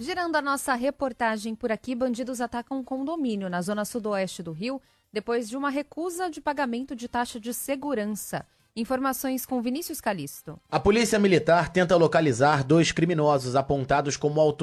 Girando a nossa reportagem por aqui, bandidos atacam um condomínio na zona sudoeste do Rio depois de uma recusa de pagamento de taxa de segurança. Informações com Vinícius Calisto. A polícia militar tenta localizar 2 criminosos apontados como autores